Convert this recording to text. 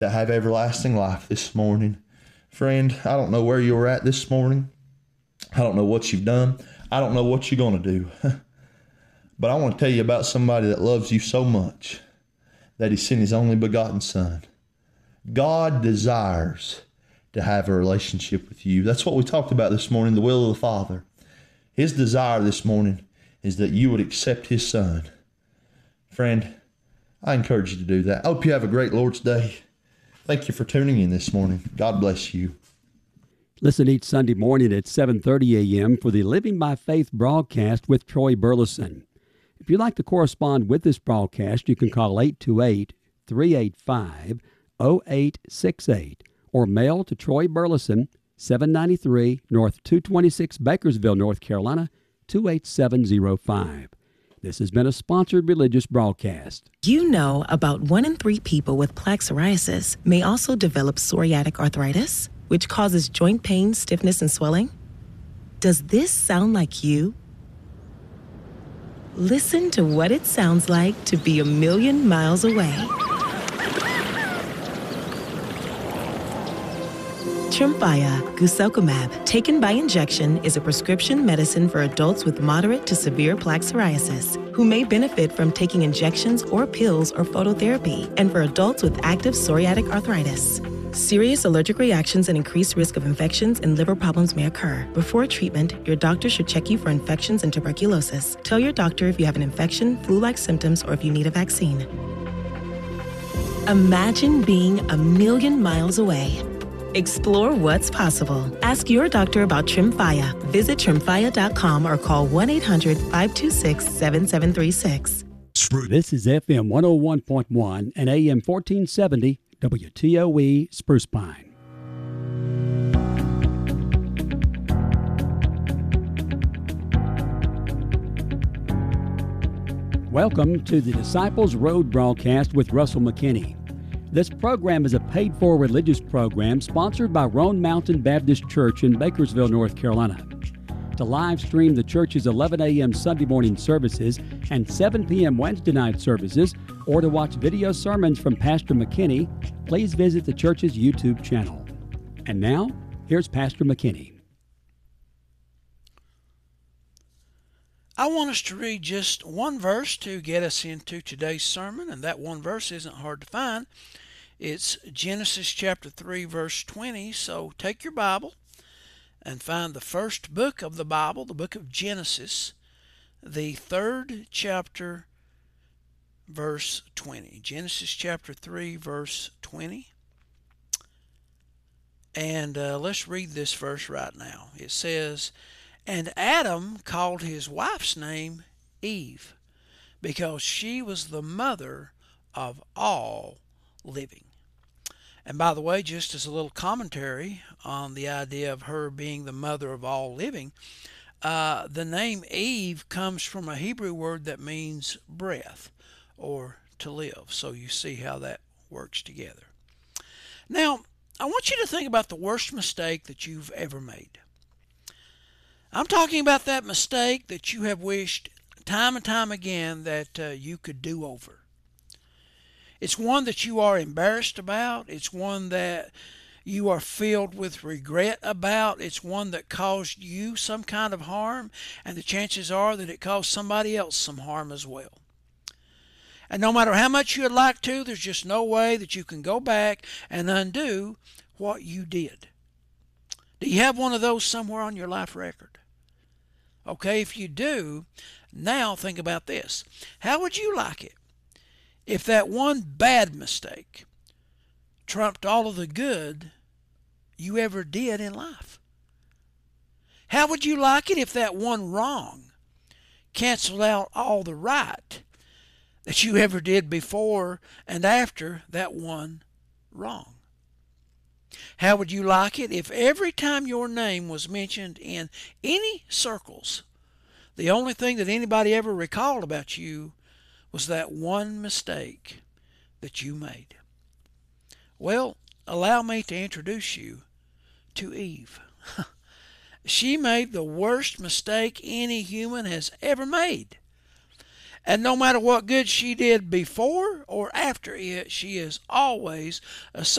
that have everlasting life this morning. Friend, I don't know where you're at this morning. I don't know what you've done. I don't know what you're going to do. But I want to tell you about somebody that loves you so much that he sent his only begotten Son. God desires to have a relationship with you. That's what we talked about this morning, the will of the Father. His desire this morning is that you would accept his Son. Friend, I encourage you to do that. I hope you have a great Lord's Day. Thank you for tuning in this morning. God bless you. Listen each Sunday morning at 7:30 a.m. for the Living by Faith broadcast with Troy Burleson. If you'd like to correspond with this broadcast, you can call 828-385-0868 or mail to Troy Burleson, 793 North 226 Bakersville, North Carolina, 28705. This has been a sponsored religious broadcast. You know, about 1 in 3 people with plaque psoriasis may also develop psoriatic arthritis, which causes joint pain, stiffness, and swelling. Does this sound like you? Listen to what it sounds like to be a million miles away. Tremfya guselkumab, taken by injection, is a prescription medicine for adults with moderate to severe plaque psoriasis who may benefit from taking injections or pills or phototherapy, and for adults with active psoriatic arthritis. Serious allergic reactions and increased risk of infections and liver problems may occur. Before treatment, your doctor should check you for infections and tuberculosis. Tell your doctor if you have an infection, flu-like symptoms, or if you need a vaccine. Imagine being a million miles away. Explore what's possible. Ask your doctor about Tremfya. Visit Tremfya.com or call 1-800-526-7736. This is FM 101.1 and AM 1470 WTOE Spruce Pine. Welcome to the Disciples Road broadcast with Russell McKinney. This program is a paid-for religious program sponsored by Roan Mountain Baptist Church in Bakersville, North Carolina. To live stream the church's 11 a.m. Sunday morning services and 7 p.m. Wednesday night services, or to watch video sermons from Pastor McKinney, please visit the church's YouTube channel. And now, here's Pastor McKinney. I want us to read just one verse to get us into today's sermon, and that one verse isn't hard to find. It's Genesis chapter 3, verse 20. So take your Bible and find the first book of the Bible, the book of Genesis, the 3rd chapter, verse 20. Genesis chapter 3, verse 20. And let's read this verse right now. It says, "And Adam called his wife's name Eve, because she was the mother of all living." And by the way, just as a little commentary on the idea of her being the mother of all living, the name Eve comes from a Hebrew word that means breath or to live. So you see how that works together. Now, I want you to think about the worst mistake that you've ever made. I'm talking about that mistake that you have wished time and time again that you could do over. It's one that you are embarrassed about. It's one that you are filled with regret about. It's one that caused you some kind of harm, and the chances are that it caused somebody else some harm as well. And no matter how much you'd like to, there's just no way that you can go back and undo what you did. Do you have one of those somewhere on your life record? Okay, if you do, now think about this. How would you like it if that one bad mistake trumped all of the good you ever did in life? How would you like it if that one wrong canceled out all the right that you ever did before and after that one wrong? How would you like it if every time your name was mentioned in any circles, the only thing that anybody ever recalled about you was that one mistake that you made? Well, allow me to introduce you to Eve. She made the worst mistake any human has ever made. And no matter what good she did before or after it, she is always